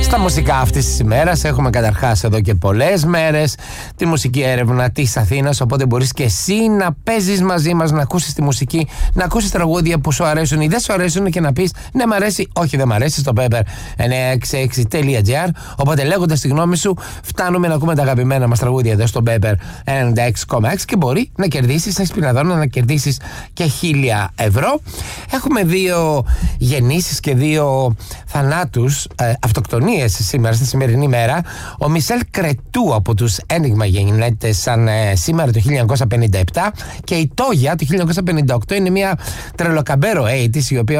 Στα μουσικά αυτής της ημέρας έχουμε καταρχάς εδώ και πολλές μέρες τη μουσική έρευνα της Αθήνας, οπότε μπορείς και εσύ να παίζεις μαζί μας, να ακούσεις τη μουσική, να ακούσεις τραγούδια που σου αρέσουν ή δεν σου αρέσουν και να πεις ναι μ' αρέσει, όχι δεν μ' αρέσει στο pepper966.gr. Οπότε λέγοντας τη γνώμη σου φτάνουμε να ακούμε τα αγαπημένα μας τραγούδια εδώ στο Pepper 96,6 και μπορεί να κερδίσεις, θα έχεις δυνατότητα να κερδίσεις και 1.000 ευρώ. Έχουμε 2 γεννήσεις και 2 θανάτους, αυτοκτονίες σήμερα, στη σημερινή μέρα. Ο Μισελ Κρετού από τους Ένιγμα γίνεται σαν σήμερα το 1957 και η Τόγια το 1958 είναι μια τρελοκαμπέρο 80's η οποία